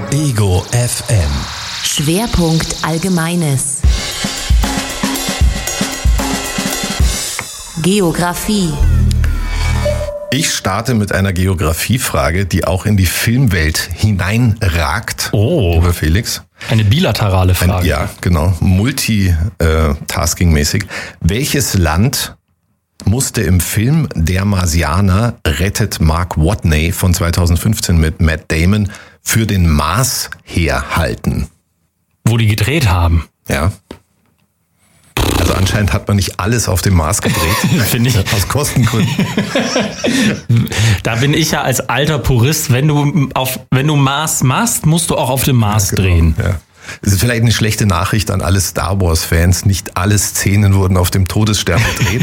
Ego FM. Schwerpunkt Allgemeines. Geografie. Ich starte mit einer Geografiefrage, die auch in die Filmwelt hineinragt. Oh, lieber Felix. Eine bilaterale Frage. Ja, genau. Multitasking-mäßig. Welches Land musste im Film Der Marsianer rettet Mark Watney von 2015 mit Matt Damon für den Mars herhalten? Wo die gedreht haben. Ja. Also anscheinend hat man nicht alles auf dem Mars gedreht. Finde ich. Aus Kostengründen. Da bin ich ja als alter Purist, wenn du Mars machst, musst du auch auf dem Mars drehen. Ja. Das ist vielleicht eine schlechte Nachricht an alle Star Wars Fans. Nicht alle Szenen wurden auf dem Todesstern gedreht.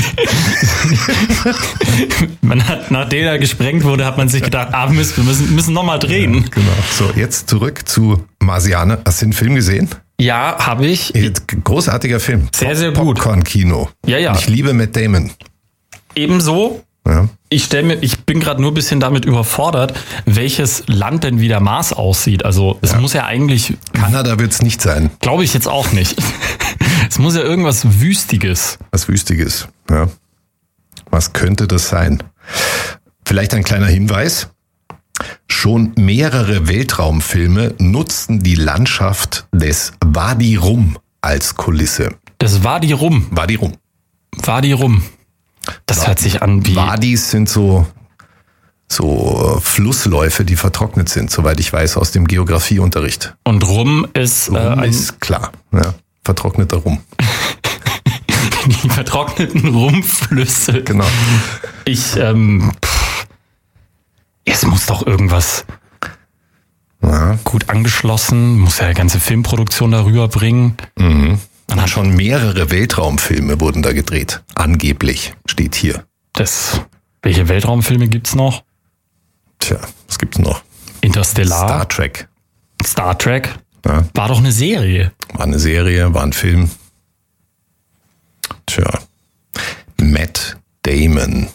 Man hat, nachdem er gesprengt wurde, hat man sich gedacht, wir müssen nochmal drehen. Ja, genau. So, jetzt zurück zu Marsianer. Hast du den Film gesehen? Ja, habe ich. Großartiger Film. Sehr, sehr gut. Popcorn-Kino. Ja, ja. Und ich liebe Matt Damon. Ebenso. Ja. Ich bin gerade nur ein bisschen damit überfordert, welches Land denn wie der Mars aussieht. Also es muss ja eigentlich... Kanada wird es nicht sein. Glaube ich jetzt auch nicht. Es muss ja irgendwas Wüstiges. Was Wüstiges, ja. Was könnte das sein? Vielleicht ein kleiner Hinweis. Schon mehrere Weltraumfilme nutzten die Landschaft des Wadi Rum als Kulisse. Das Wadi Rum. Wadi Rum. Wadi Rum. Das hört sich an wie... Wadis sind so Flussläufe, die vertrocknet sind, soweit ich weiß, aus dem Geografieunterricht. Und Rum ist... Rum ist klar, ja, vertrockneter Rum. Die vertrockneten Rumflüsse. Genau. Es muss doch irgendwas gut angeschlossen, muss ja die ganze Filmproduktion darüber bringen. Mhm. Schon mehrere Weltraumfilme wurden da gedreht. Angeblich steht hier. Welche Weltraumfilme gibt's noch? Tja, was gibt's noch? Interstellar. Star Trek. Ja. War doch eine Serie. War eine Serie, war ein Film. Tja. Matt Damon.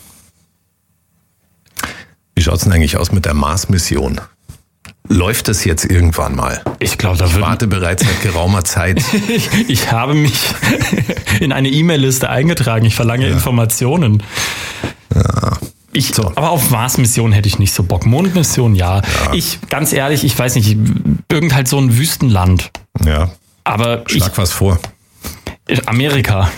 Wie schaut's denn eigentlich aus mit der Mars-Mission? Läuft das jetzt irgendwann mal? Ich glaube, Ich warte bereits seit geraumer Zeit. Ich habe mich in eine E-Mail-Liste eingetragen. Ich verlange Informationen. Ja. Aber auf Mars-Mission hätte ich nicht so Bock. Mondmission, ja. Ganz ehrlich, ich weiß nicht, irgend halt so ein Wüstenland. Ja. Aber Schlag was vor. Amerika.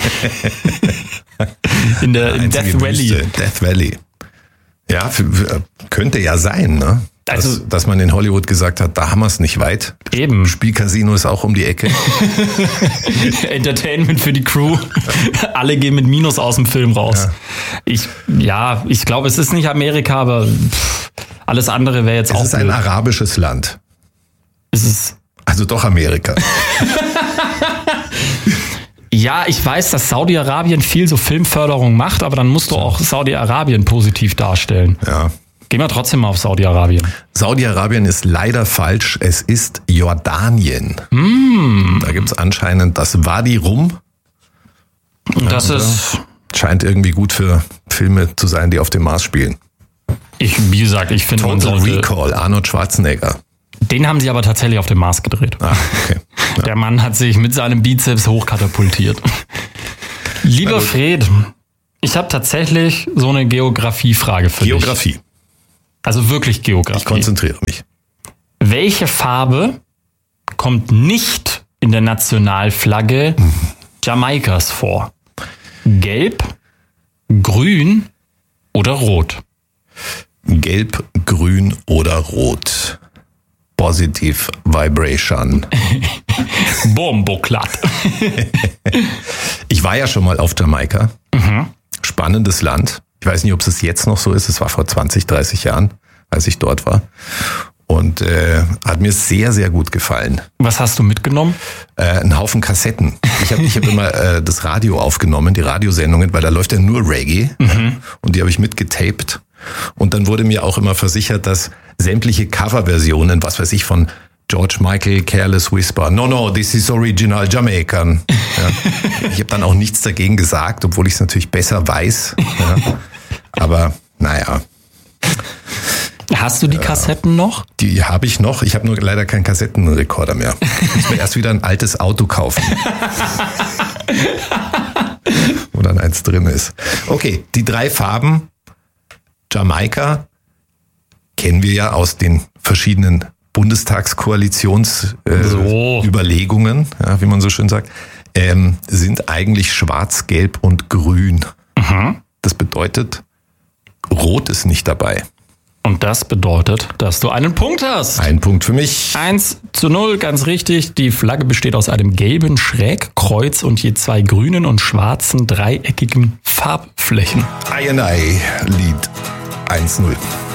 in Death Valley. Wüste, Death Valley. Ja, könnte ja sein, ne? Dass man in Hollywood gesagt hat, da haben wir es nicht weit. Eben. Spielcasino ist auch um die Ecke. Entertainment für die Crew. Alle gehen mit Minus aus dem Film raus. Ja. Ich glaube, es ist nicht Amerika, aber alles andere wäre jetzt auch... Es ist ein arabisches Land. Es ist... Also doch Amerika. Ja, ich weiß, dass Saudi-Arabien viel so Filmförderung macht, aber dann musst du auch Saudi-Arabien positiv darstellen. Ja. Gehen wir trotzdem mal auf Saudi-Arabien. Saudi-Arabien ist leider falsch. Es ist Jordanien. Da gibt's anscheinend das Wadi Rum. Das ist... Scheint irgendwie gut für Filme zu sein, die auf dem Mars spielen. Wie gesagt, ich finde... Total Recall, Arnold Schwarzenegger. Den haben sie aber tatsächlich auf dem Mars gedreht. Ah, okay. Ja. Der Mann hat sich mit seinem Bizeps hochkatapultiert. Lieber Fred, ich habe tatsächlich so eine Geografiefrage für dich. Geografie. Also wirklich Geografie. Ich konzentriere mich. Welche Farbe kommt nicht in der Nationalflagge Jamaikas vor? Gelb, grün oder rot? Gelb, grün oder rot. Positive Vibration. Bomboklat. Ich war ja schon mal auf Jamaika. Spannendes Land. Ich weiß nicht, ob es jetzt noch so ist. Es war vor 20, 30 Jahren, als ich dort war. Und hat mir sehr, sehr gut gefallen. Was hast du mitgenommen? Ein Haufen Kassetten. Ich hab immer das Radio aufgenommen, die Radiosendungen, weil da läuft ja nur Reggae. Und die habe ich mitgetaped. Und dann wurde mir auch immer versichert, dass sämtliche Coverversionen, was weiß ich, von George Michael, Careless Whisper, no, this is original Jamaican. Ja. Ich habe dann auch nichts dagegen gesagt, obwohl ich es natürlich besser weiß. Ja. Aber naja. Hast du die Kassetten noch? Die habe ich noch. Ich habe nur leider keinen Kassettenrekorder mehr. Ich muss mir erst wieder ein altes Auto kaufen. Wo dann eins drin ist. Okay, die 3 Farben Jamaika kennen wir ja aus den verschiedenen Bundestagskoalitionsüberlegungen, wie man so schön sagt, sind eigentlich schwarz, gelb und grün. Das bedeutet, rot ist nicht dabei. Und das bedeutet, dass du einen Punkt hast. Ein Punkt für mich. 1:0, ganz richtig. Die Flagge besteht aus einem gelben Schrägkreuz und je 2 grünen und schwarzen dreieckigen Farbflächen. INI Lead 1-0.